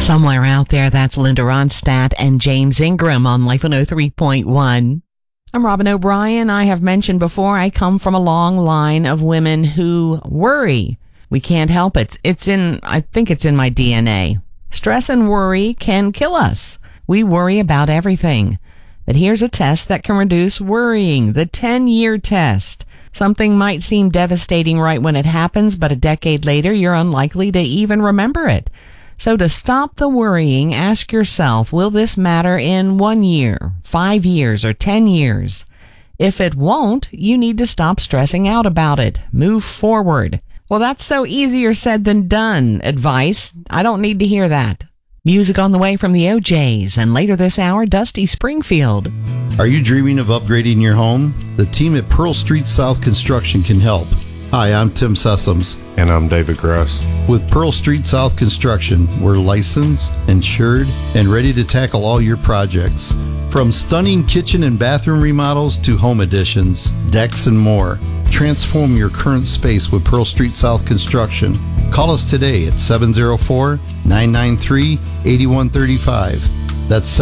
Somewhere out there, that's Linda Ronstadt and James Ingram on Life 103.1. I'm Robin O'Brien. I have mentioned before, I come from a long line of women who worry. We can't help it. I think it's in my DNA. Stress and worry can kill us. We worry about everything. But here's a test that can reduce worrying, the 10-year test. Something might seem devastating right when it happens, but a decade later, you're unlikely to even remember it. So to stop the worrying, ask yourself, will this matter in 1 year, 5 years, or 10 years? If it won't, you need to stop stressing out about it. Move forward. Well, that's so easier said than done. Advice? I don't need to hear that. Music on the way from the OJs, and later this hour, Dusty Springfield. Are you dreaming of upgrading your home? The team at Pearl Street South Construction can help. Hi, I'm Tim Sessoms. And I'm David Gross. With Pearl Street South Construction, we're licensed, insured, and ready to tackle all your projects. From stunning kitchen and bathroom remodels to home additions, decks, and more. Transform your current space with Pearl Street South Construction. Call us today at 704-993-8135. That's